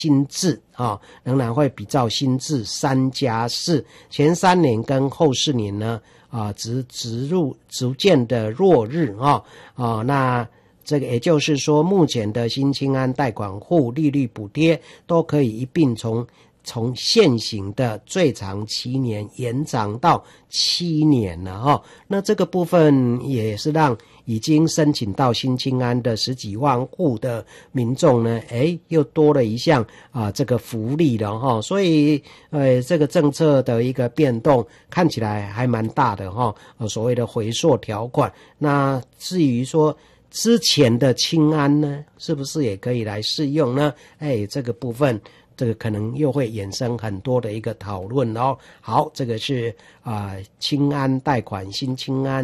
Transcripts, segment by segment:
新制仍然会比照新制3+4，前3年跟后4年呢逐渐的落日那这个也就是说，目前的新青安贷款户利率补贴都可以一并从现行的最长7年延长到7年了那这个部分也是让已经申请到新青安的10几万户的民众呢，又多了一项这个福利了所以这个政策的一个变动看起来还蛮大的所谓的回溯条款。那至于说之前的青安呢，是不是也可以来适用呢？这个部分这个可能又会衍生很多的一个讨论好，这个是青安贷款，新青安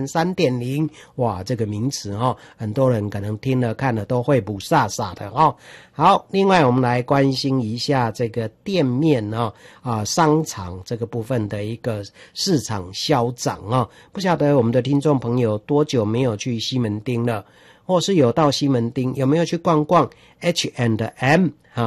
3.0 哇，这个名词很多人可能听了看了都会不傻傻的好，另外我们来关心一下这个店面商场这个部分的一个市场销涨不晓得我们的听众朋友多久没有去西门町了，或是有到西门町，有没有去逛逛 H&M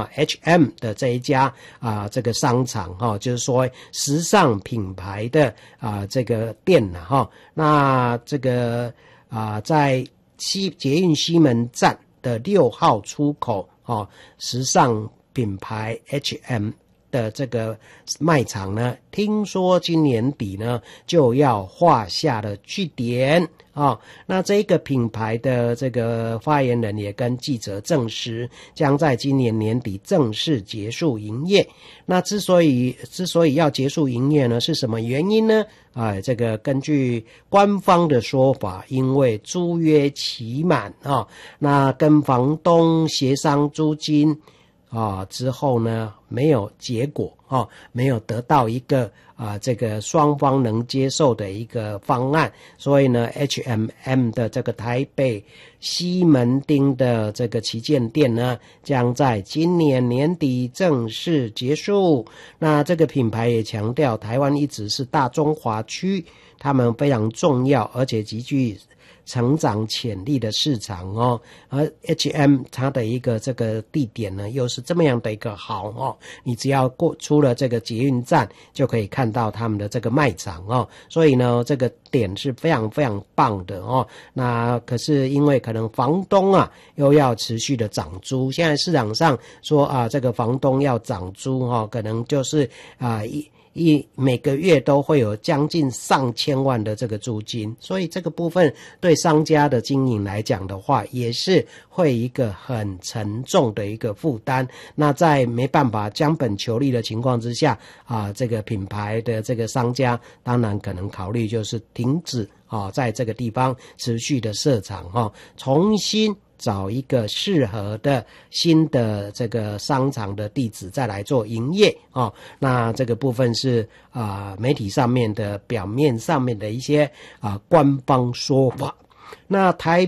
H&M 的这一家这个商场就是说时尚品牌的这个店那这个在捷运西门站的6号出口时尚品牌 H&M 的这个卖场呢，听说今年底呢就要画下了句点那这个品牌的这个发言人也跟记者证实，将在今年年底正式结束营业。那之所以要结束营业呢，是什么原因呢？这个根据官方的说法，因为租约期满那跟房东协商租金之后呢，没有结果没有得到一个这个双方能接受的一个方案，所以呢 H&M 的这个台北西门町的这个旗舰店呢，将在今年年底正式结束。那这个品牌也强调，台湾一直是大中华区他们非常重要而且极具成长潜力的市场而 H&M 它的一个这个地点呢又是这么样的一个好你只要出了这个捷运站就可以看到他们的这个卖场所以呢这个点是非常非常棒的那可是因为可能房东又要持续的涨租，现在市场上说这个房东要涨租可能就是每个月都会有将近上千万的这个租金，所以这个部分对商家的经营来讲的话，也是会一个很沉重的一个负担。那在没办法将本求利的情况之下这个品牌的这个商家当然可能考虑就是停止在这个地方持续的设厂重新找一个适合的新的这个商场的地址再来做营业那这个部分是媒体上面的表面上面的一些官方说法。那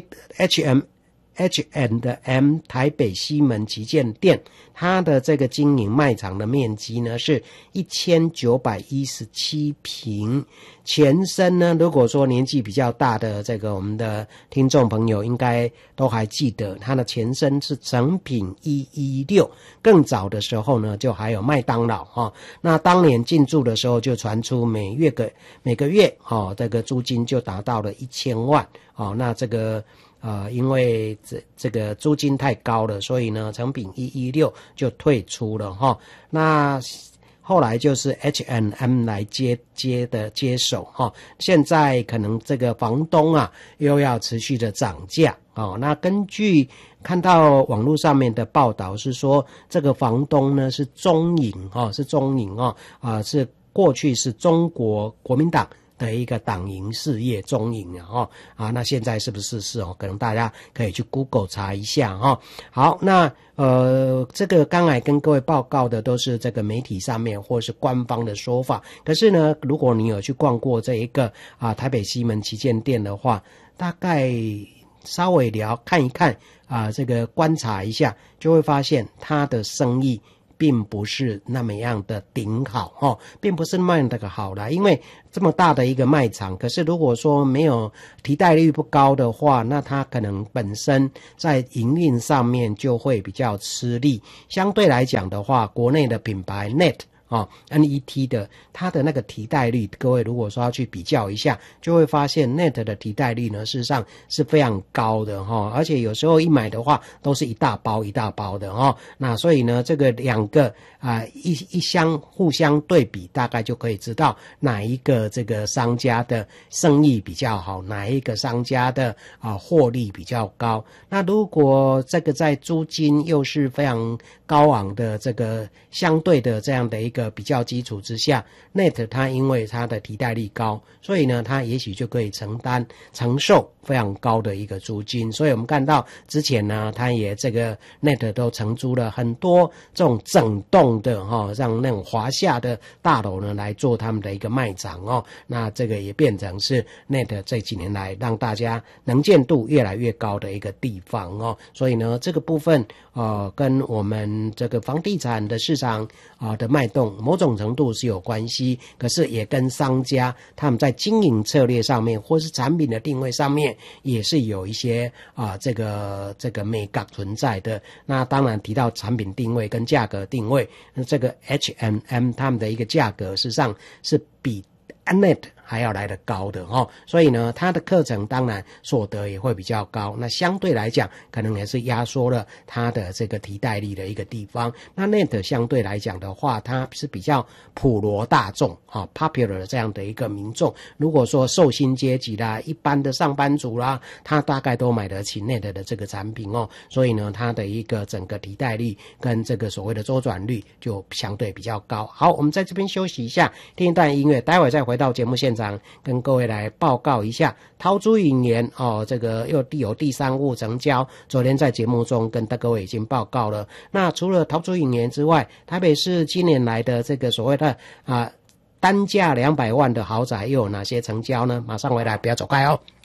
H&M 台北西门旗舰店，它的这个经营卖场的面积呢是1917平，前身呢，如果说年纪比较大的这个我们的听众朋友应该都还记得，它的前身是诚品116，更早的时候呢就还有麦当劳那当年进驻的时候就传出每个月这个租金就达到了1000万那这个因为这个租金太高了，所以呢诚品116就退出了那后来就是 H&M 来接手现在可能这个房东又要持续的涨价那根据看到网络上面的报道是说，这个房东呢是中影是过去是中国国民党的一个党营事业中影那现在是不是可能大家可以去 Google 查一下好，那这个刚才跟各位报告的都是这个媒体上面或是官方的说法，可是呢如果你有去逛过这一个台北西门旗舰店的话，大概稍微看一看这个观察一下，就会发现它的生意并不是那么样的顶好并不是那么样的好啦，因为这么大的一个卖场，可是如果说没有替代率不高的话，那它可能本身在营运上面就会比较吃力。相对来讲的话，国内的品牌 NET 的它的那个替代率，各位如果说要去比较一下，就会发现 NET 的替代率呢，事实上是非常高的而且有时候一买的话都是一大包一大包的那所以呢，这个两个一相互相对比，大概就可以知道哪一个这个商家的生意比较好，哪一个商家的获利比较高。那如果这个在租金又是非常高昂的这个相对的这样的一个比较基础之下， NET 它因为它的替代率高，所以呢它也许就可以承受非常高的一个租金。所以我们看到之前呢，它也这个 NET 都承租了很多这种整栋的让那种华夏的大楼呢来做他们的一个卖场那这个也变成是 NET 这几年来让大家能见度越来越高的一个地方所以呢这个部分跟我们这个房地产的市场的脉动某种程度是有关系，可是也跟商家他们在经营策略上面或是产品的定位上面也是有一些这个美感存在的。那当然提到产品定位跟价格定位，这个 H&M 他们的一个价格事实上是比 NET 还要来得高的所以呢它的课程当然所得也会比较高，那相对来讲可能也是压缩了它的这个替代率的一个地方。那 NET 相对来讲的话，它是比较普罗大众popular 的这样的一个民众，如果说受薪阶级啦，一般的上班族啦，他大概都买得起 NET 的这个产品所以呢它的一个整个替代率跟这个所谓的周转率就相对比较高。好，我们在这边休息一下，听一段音乐，待会再回到节目现场跟各位来报告一下陶朱隐园这个又有第三户成交，昨天在节目中跟各位已经报告了。那除了陶朱隐园之外，台北市今年来的这个所谓的单价200万的豪宅又有哪些成交呢？马上回来，不要走开哦。